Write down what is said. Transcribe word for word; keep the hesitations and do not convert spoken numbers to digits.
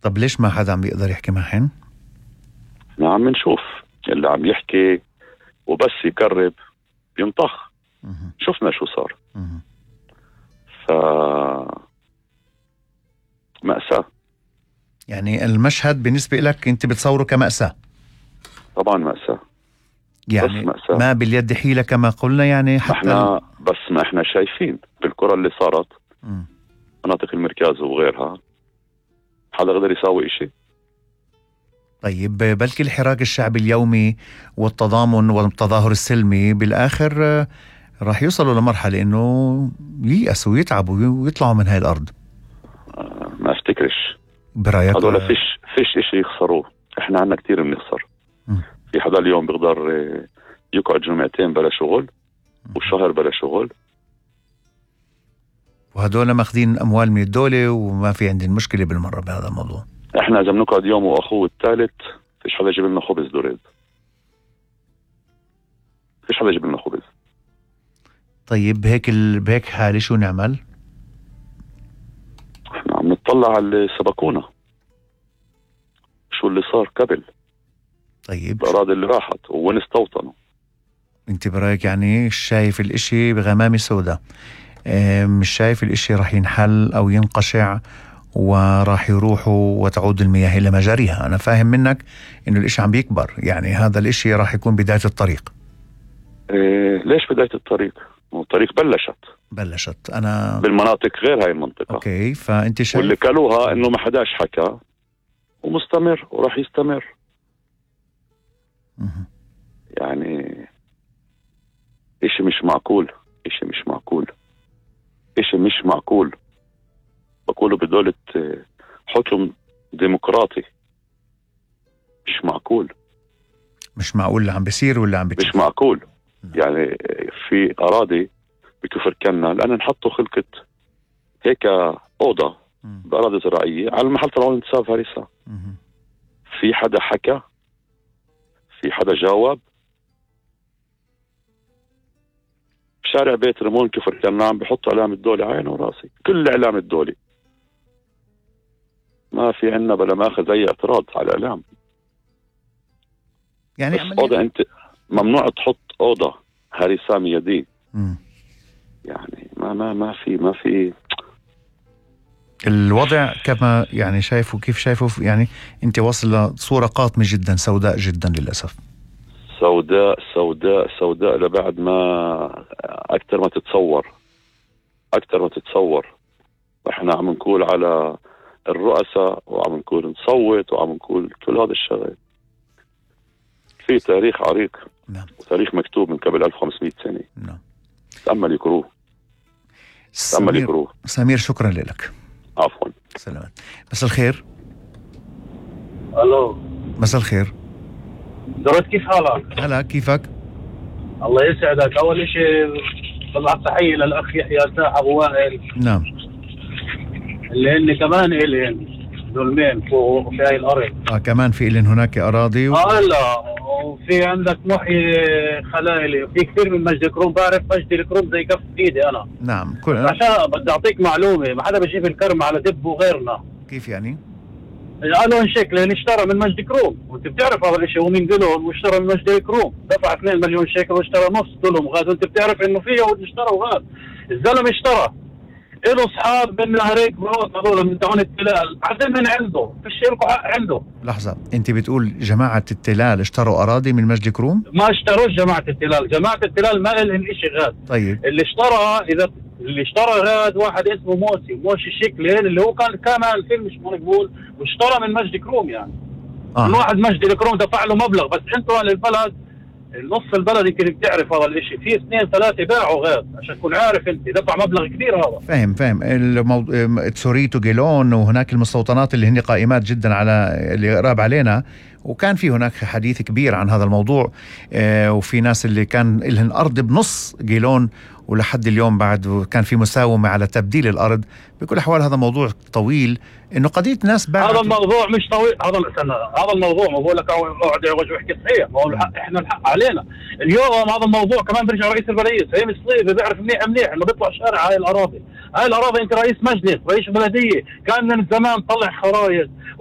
طب ليش ما حدا عم بيقدر يحكي معهن؟ احنا عم نشوف اللي عم يحكي وبس يقرب ينطخ. مه. شفنا شو صار. مه. ف مأساة. يعني المشهد بالنسبة لك أنت بتصوره كمأساة؟ طبعا مأساة، يعني بس مأساة. ما باليد حيلة كما قلنا، يعني حتى احنا بس ما احنا شايفين بالكرة اللي صارت م. مناطق المركز وغيرها حدا قدر يساوي اشي. طيب بلكي الحراك الشعبي اليومي والتضامن والتظاهر السلمي بالآخر آه، راح يوصلوا لمرحلة إنه ييأسوا ويتعبوا ويطلعوا من هاي الأرض. آه ما افتكرش برأيك؟ هذول فيش فيش اشي يخسروه. احنا عنا كتير بنخسر. م. في حدا اليوم بيقدر آه، يقعد جمعتين بلا شغل وشهر بلا شغل، وهدول ماخذين أموال من الدولة وما في عندهم مشكلة بالمرة بهذا الموضوع. احنا اذا بنقعد يوم واخوه الثالث فيش حدا يجيب لنا خبز دوريد، فيش حدا يجيب لنا خبز. طيب بهيك ال... بهيك حالة شو نعمل؟ احنا عم نطلع على اللي سبقونا، شو اللي صار قبل، طيب الأراضي اللي راحت وين استوطنوا. انت برأيك يعني شايف الاشي بغمامة سوداء، اه مش شايف الاشي راح ينحل او ينقشع وراح يروحوا وتعود المياه الى مجاريها؟ انا فاهم منك انه الاشي عم بيكبر، يعني هذا الاشي راح يكون بداية الطريق. إيه ليش بداية الطريق؟ الطريق بلشت بلشت انا بالمناطق غير هاي المنطقة. اوكي، فانت شايف واللي كلوها انه ما حداش حكى ومستمر وراح يستمر. مه. يعني اشي مش معقول، اشي مش معقول، اشي مش معقول. بقولوا بدولة حكم ديمقراطي مش معقول. مش معقول اللي عم بيصير واللي عم بتشوف. مش معقول. يعني في أراضي بكفر كنا لأن نحطوا خلقة هيك أوضة بأراضي زراعية على المحل طلعوا انتصاب هريسة. في حدا حكى؟ في حدا جاوب؟ بشارع بيت ريمون كفر كنا عم بحطوا إعلام الدولة عينه وراسي، كل إعلام الدولة ما في عنا بلا ماخذ أي اعتراض على الإعلام. يعني بس أوضة أنت ممنوع تحط أوضة هريسة ميدي. مم. يعني ما ما ما في ما في الوضع كما يعني شايفه، كيف شايفه؟ يعني انت واصل لصورة قاتمة جدا، سوداء جدا للأسف. سوداء سوداء سوداء لبعد ما أكثر ما تتصور، أكثر ما تتصور. احنا عم نقول على الرؤساء وعم نقول نصوت وعم نقول كل هذا الشغل. في تاريخ عريق. نعم. وتاريخ مكتوب من قبل ألف وخمسمائة سنة. نعم. تأمل يقروه، تأمل يقروه. سمير شكرا لك. عفوا. سلامات. مساء الخير. الو. مساء الخير. درت كيف حالك؟ هلا كيفك؟ الله يسعدك. اول شيء ببعث تحيه للاخ يحيى ساح ابو وائل. نعم. اللي هن كمان الين ظلمين فوق في هاي الارض. اه كمان في إلين هناك اراضي و... اه لا، وفي عندك محيي خلايلي وفي كثير من مجد الكروم. بعرف مجد الكروم زي كف ايدي انا. نعم. كل... عشان بدي اعطيك معلومه، ما حدا بيجيب الكرم على دب وغيرنا. كيف يعني؟ قالوا انشك لان اشترى من مجد كروم، وانت بتعرف هذا الشيء. ومين قالوا واشترى من مجد كروم؟ دفع اثنين مليون شيكل واشترى نص دولهم غاز، وانت بتعرف انه فيه اشترى وغاز. الزلمه اشترى له اصحاب بالنهريك بروت هذول من دعون التلال، بعدين من عنده فيش لكم حق عنده. لحظه، انت بتقول جماعه التلال اشتروا اراضي من مجد كروم؟ ما اشتروش جماعه التلال، جماعه التلال ما لهم شيء غاز. طيب اللي اشترى اذا اللي اشترى غاز واحد اسمه موسي موشي شكلين، اللي هو كان كمان فيلم مش مقبول، واشترى من مجد كروم. يعني آه. من واحد مجد الكروم دفع له مبلغ، بس انتوا اهل البلد نص البلد يمكن بتعرف هذا الاشي، في اثنين ثلاثه باعوا غاز عشان تكون عارف، انت دفع مبلغ كبير هذا. فاهم فاهم الموضوع. تسوريت وجيلون وهناك المستوطنات اللي هن قائمات جدا على اللي قراب علينا، وكان في هناك حديث كبير عن هذا الموضوع. آه وفي ناس اللي كان لهم أرض بنص جيلون ولحد اليوم بعد كان في مساومة على تبديل الأرض. بكل الأحوال هذا موضوع طويل، إنه قضية ناس باعت. هذا الموضوع مش طويل، هذا هذا الموضوع ما بقول لك اقعد يعوج ويحكي صحيح، ما هو الحق احنا الحق علينا اليوم. هذا الموضوع كمان بيرجع رئيس البلدية سليم الصليبي بيعرف منيح منيح انه بيطلع شارع هاي الأراضي. هاي الأراضي انت رئيس مجلس رئيس بلدية كان من زمان طلع خرايط